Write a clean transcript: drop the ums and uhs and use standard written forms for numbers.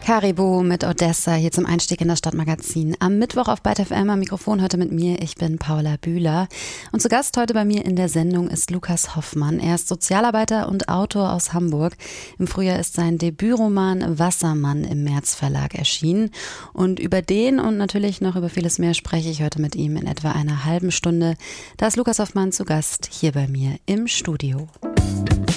Caribou mit Odessa hier zum Einstieg in das Stadtmagazin. Am Mittwoch auf Byte FM am Mikrofon heute mit mir. Ich bin Paula Bühler. Und zu Gast heute bei mir in der Sendung ist Lukas Hoffmann. Er ist Sozialarbeiter und Autor aus Hamburg. Im Frühjahr ist sein Debütroman Wassermann im März Verlag erschienen. Und über den und natürlich noch über vieles mehr spreche ich heute mit ihm in etwa einer halben Stunde. Da ist Lukas Hoffmann zu Gast hier bei mir im Studio.